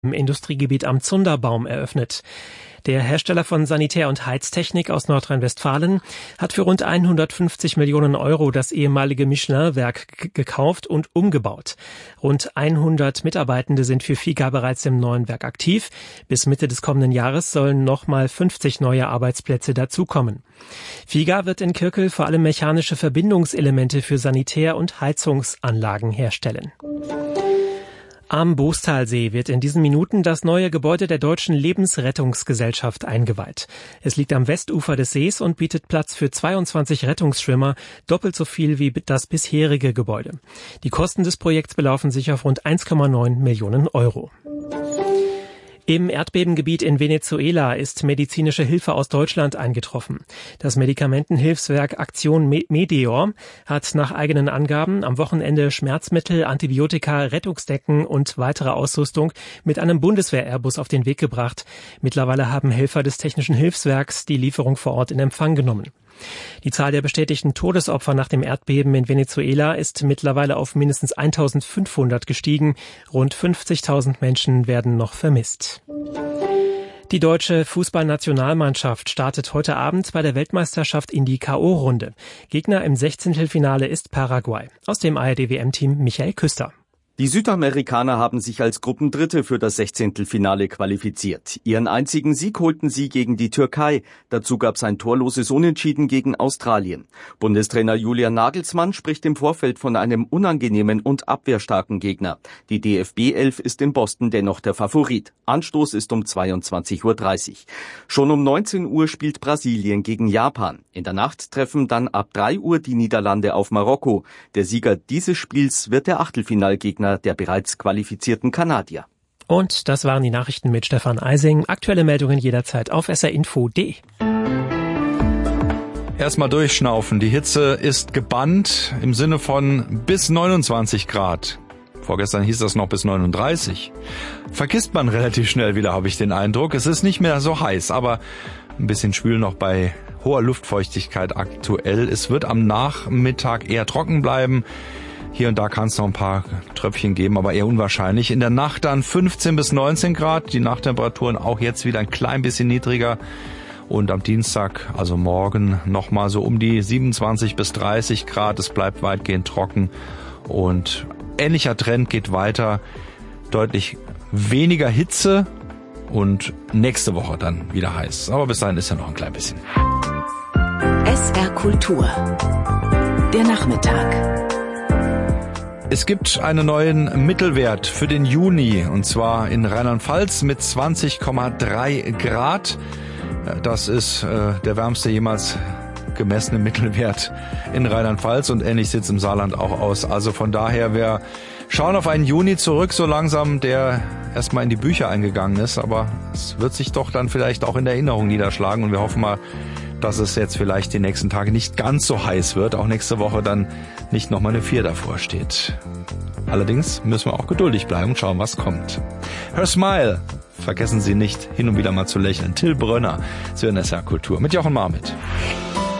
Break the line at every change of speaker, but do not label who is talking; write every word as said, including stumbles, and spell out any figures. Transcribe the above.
im Industriegebiet am Zunderbaum eröffnet. Der Hersteller von Sanitär- und Heiztechnik aus Nordrhein-Westfalen hat für rund hundertfünfzig Millionen Euro das ehemalige Michelin-Werk gekauft und umgebaut. Rund hundert Mitarbeitende sind für Figa bereits im neuen Werk aktiv. Bis Mitte des kommenden Jahres sollen nochmal fünfzig neue Arbeitsplätze dazukommen. Figa wird in Kirkel vor allem mechanische Verbindungselemente für Sanitär- und Heizungsanlagen herstellen. Am Boostalsee wird in diesen Minuten das neue Gebäude der Deutschen Lebensrettungsgesellschaft eingeweiht. Es liegt am Westufer des Sees und bietet Platz für zweiundzwanzig Rettungsschwimmer, doppelt so viel wie das bisherige Gebäude. Die Kosten des Projekts belaufen sich auf rund eins Komma neun Millionen Euro. Im Erdbebengebiet in Venezuela ist medizinische Hilfe aus Deutschland eingetroffen. Das Medikamentenhilfswerk Aktion Medeor hat nach eigenen Angaben am Wochenende Schmerzmittel, Antibiotika, Rettungsdecken und weitere Ausrüstung mit einem Bundeswehr-Airbus auf den Weg gebracht. Mittlerweile haben Helfer des Technischen Hilfswerks die Lieferung vor Ort in Empfang genommen. Die Zahl der bestätigten Todesopfer nach dem Erdbeben in Venezuela ist mittlerweile auf mindestens eintausendfünfhundert gestiegen. Rund fünfzigtausend Menschen werden noch vermisst. Die deutsche Fußballnationalmannschaft startet heute Abend bei der Weltmeisterschaft in die K O-Runde. Gegner im Sechzehntelfinale ist Paraguay. Aus dem A R D-W M-Team Michael Küster.
Die Südamerikaner haben sich als Gruppendritte für das Sechzehntelfinale qualifiziert. Ihren einzigen Sieg holten sie gegen die Türkei. Dazu gab es ein torloses Unentschieden gegen Australien. Bundestrainer Julian Nagelsmann spricht im Vorfeld von einem unangenehmen und abwehrstarken Gegner. Die D F B-Elf ist in Boston dennoch der Favorit. Anstoß ist um zweiundzwanzig Uhr dreißig. Schon um neunzehn Uhr spielt Brasilien gegen Japan. In der Nacht treffen dann ab drei Uhr die Niederlande auf Marokko. Der Sieger dieses Spiels wird der Achtelfinalgegner der bereits qualifizierten Kanadier.
Und das waren die Nachrichten mit Stefan Eising. Aktuelle Meldungen jederzeit auf s r info punkt d e.
Erstmal durchschnaufen. Die Hitze ist gebannt im Sinne von bis neunundzwanzig Grad. Vorgestern hieß das noch bis neununddreißig. Vergisst man relativ schnell wieder, habe ich den Eindruck. Es ist nicht mehr so heiß, aber ein bisschen schwül noch bei hoher Luftfeuchtigkeit aktuell. Es wird am Nachmittag eher trocken bleiben. Hier und da kann es noch ein paar Tröpfchen geben, aber eher unwahrscheinlich. In der Nacht dann fünfzehn bis neunzehn Grad. Die Nachttemperaturen auch jetzt wieder ein klein bisschen niedriger. Und am Dienstag, also morgen, nochmal so um die siebenundzwanzig bis dreißig Grad. Es bleibt weitgehend trocken. Und ähnlicher Trend geht weiter. Deutlich weniger Hitze und nächste Woche dann wieder heiß. Aber bis dahin ist ja noch ein klein bisschen.
S R Kultur. Der Nachmittag.
Es gibt einen neuen Mittelwert für den Juni, und zwar in Rheinland-Pfalz mit zwanzig Komma drei Grad. Das ist äh, der wärmste jemals gemessene Mittelwert in Rheinland-Pfalz, und ähnlich sieht es im Saarland auch aus. Also von daher, wir schauen auf einen Juni zurück, so langsam, der erstmal in die Bücher eingegangen ist, aber es wird sich doch dann vielleicht auch in der Erinnerung niederschlagen, und wir hoffen mal, dass es jetzt vielleicht die nächsten Tage nicht ganz so heiß wird, auch nächste Woche dann nicht nochmal eine vier davor steht. Allerdings müssen wir auch geduldig bleiben und schauen, was kommt. Her Smile, vergessen Sie nicht, hin und wieder mal zu lächeln. Till Brönner, Sie hören S R Kultur mit Jochen Marmit.